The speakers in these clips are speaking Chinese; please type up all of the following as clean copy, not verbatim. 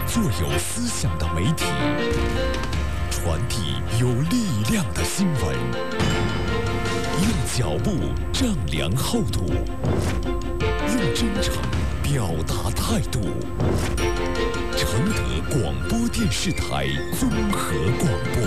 做有思想的媒体，传递有力量的新闻，用脚步丈量厚度，用真诚表达态度。承德广播电视台综合广播，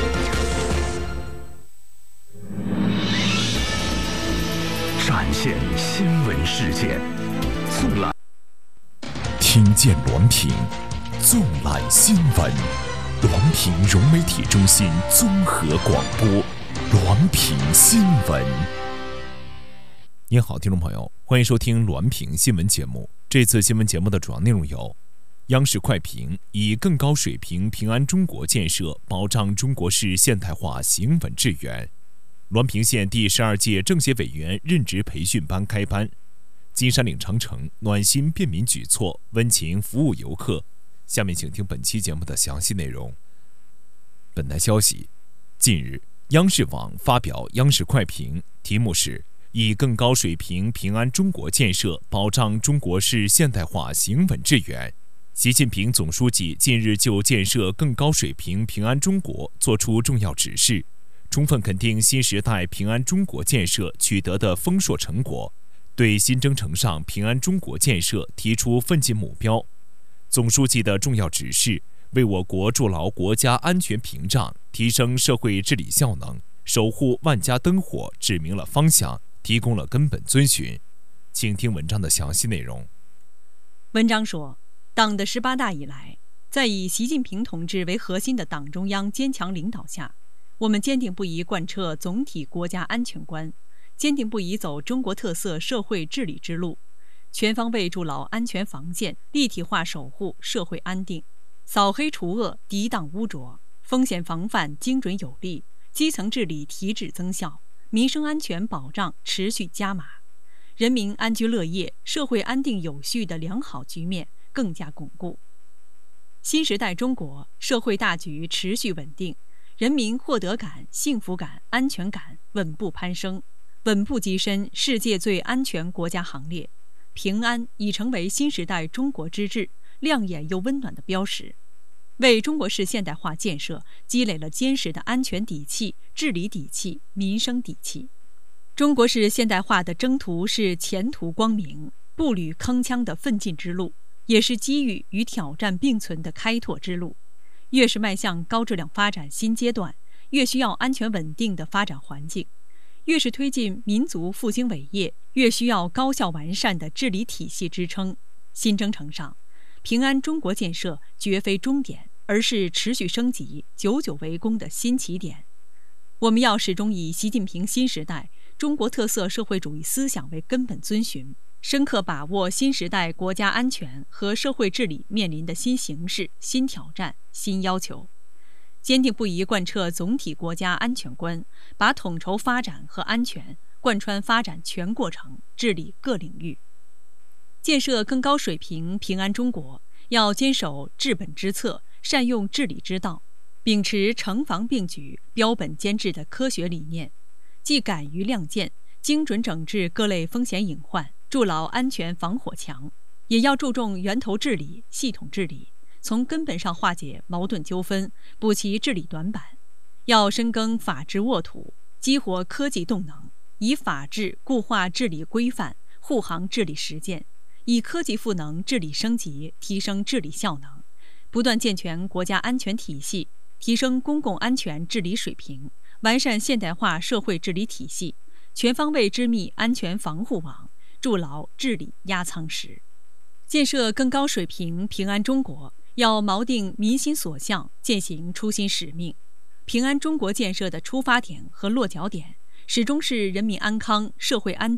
展现新闻事件，纵览听见滦平，纵览新闻。滦平融媒体中心综合广播，滦平新闻。您好，听众朋友，欢迎收听滦平新闻节目。这次新闻节目的主要内容有：央视快评以更高水平平安中国建设保障中国式现代化行稳致远；滦平县第12届政协委员任职培训班开班；金山岭长城暖心便民举措，温情服务游客。下面请听本期节目的详细内容。本台消息，近日，央视网发表央视快评，题目是以更高水平平安中国建设保障中国式现代化行稳致远。习近平总书记近日就建设更高水平平安中国作出重要指示，充分肯定新时代平安中国建设取得的丰硕成果，对新征程上平安中国建设提出奋进目标。总书记的重要指示为我国筑牢国家安全屏障，提升社会治理效能，守护万家灯火指明了方向，提供了根本遵循。请听文章的详细内容。 文章说，党的18大以来，在以习近平同志为核心的党中央坚强领导下，我们坚定不移贯彻总体国家安全观，坚定不移走中国特色社会治理之路，全方位筑牢安全防线，立体化守护社会安定，扫黑除恶，涤荡污浊，风险防范精准有力，基层治理提质增效，民生安全保障持续加码，人民安居乐业、社会安定有序的良好局面更加巩固。新时代中国社会大局持续稳定，人民获得感、幸福感、安全感稳步攀升，稳步跻身世界最安全国家行列。平安已成为新时代中国之治亮眼又温暖的标识，为中国式现代化建设积累了坚实的安全底气、治理底气、民生底气。中国式现代化的征途是前途光明、步履铿锵的奋进之路，也是机遇与挑战并存的开拓之路。越是迈向高质量发展新阶段，越需要安全稳定的发展环境；越是推进民族复兴伟业，越需要高效完善的治理体系支撑。新征程上，平安中国建设绝非终点，而是持续升级、久久为功的新起点。我们要始终以习近平新时代中国特色社会主义思想为根本遵循，深刻把握新时代国家安全和社会治理面临的新形势、新挑战、新要求，坚定不移贯彻总体国家安全观，把统筹发展和安全贯穿发展全过程，治理各领域。建设更高水平平安中国，要坚守治本之策，善用治理之道，秉持城防并举、标本兼治的科学理念，既敢于亮剑，精准整治各类风险隐患，筑牢安全防火墙，也要注重源头治理、系统治理，从根本上化解矛盾纠纷，补齐治理短板。要深耕法治沃土，激活科技动能，以法治固化治理规范，护航治理实践，以科技赋能治理升级，提升治理效能，不断健全国家安全体系，提升公共安全治理水平，完善现代化社会治理体系，全方位织密安全防护网，筑牢治理压舱石。建设更高水平平安中国，要锚定民心所向，践行初心使命。平安中国建设的出发点和落脚点始终是人民安康、社会安定